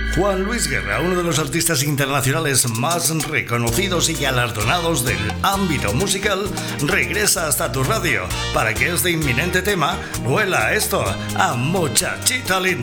Juan Luis Guerra, uno de los artistas internacionales más reconocidos y galardonados del ámbito musical, regresa hasta tu radio para que este inminente tema huela a esto, a Muchachita Linda.